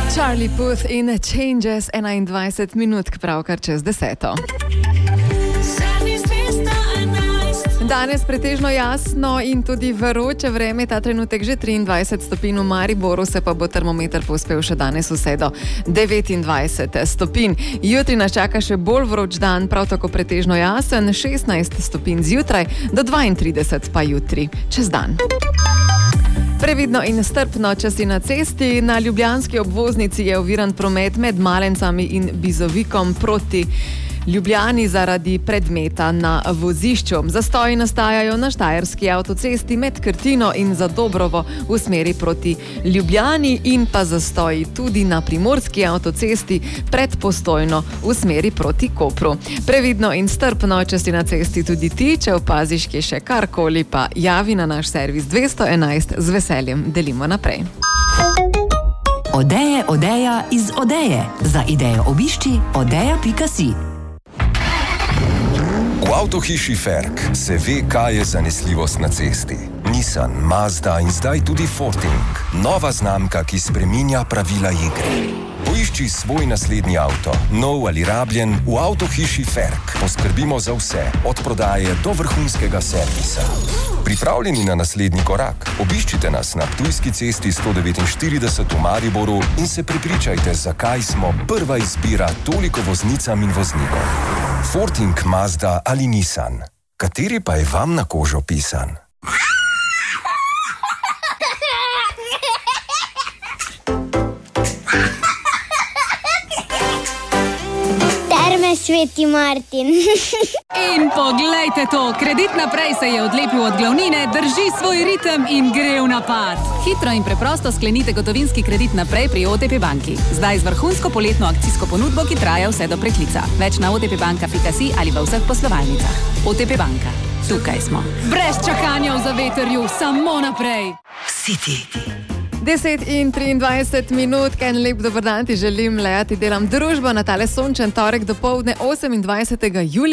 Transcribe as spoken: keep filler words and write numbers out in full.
Charlie Puth in Changes, enaindvajset minut, pravkar čez deseto. Danes pretežno jasno in tudi vroče vreme, ta trenutek že triindvajset stopinj v Mariboru, se pa bo termometer povzpel še danes vse do devetindvajset stopinj. Jutri nas čaka še bolj vroč dan, prav tako pretežno jasen, šestnajst stopinj zjutraj, do dvaintrideset pa jutri čez dan. Previdno in strpno, če si na cesti. Na ljubljanski obvoznici je oviran promet med Malencami in Bizovikom proti Ljubljani zaradi predmeta na vozišču. Zastoji nastajajo na štajerski avtocesti med Krtino in Zadobrovo v smeri proti Ljubljani in pa zastoji tudi na primorski avtocesti pred Postojno v smeri proti Kopru. Previdno in strpno, če si na cesti tudi ti, če opaziš kje še karkoli, pa javi na naš servis dvesto enajst, z veseljem delimo naprej. Odeje, odeja iz Odeje. Za idejo obišči odeja pika si. V avtohiši Ferk se ve, kaj je zanesljivost na cesti. Nissan, Mazda in zdaj tudi Forting. Nova znamka, ki spreminja pravila igre. Poišči svoj naslednji avto, nov ali rabljen, v avtohiši Ferk. Poskrbimo za vse, od prodaje do vrhunskega servisa. Pripravljeni na naslednji korak? Obiščite nas na Ptujski cesti sto devetinštirideset v Mariboru in se prepričajte, zakaj smo prva izbira toliko voznicam in voznikom. Forting, Mazda ali Nissan. Kateri pa je vam na kožo pisan? Sveti Martin. In poglejte to, Kredit naprej se je odlepil od glavnine, drži svoj ritem in gre v napad. Hitro in preprosto sklenite gotovinski kredit naprej pri O T P banki. Zdaj z vrhunsko poletno akcijsko ponudbo, ki traja vse do preklica. Več na otpbanka pika si ali v vseh poslovalnicah. O T P banka. Tukaj smo. Brez čakanja v zavetrju, samo naprej. City. deset in triindvajset minut, en lep dober dan ti želim, Lea, ti delam družbo na tale sončen torek dopoldne osemindvajsetega julija.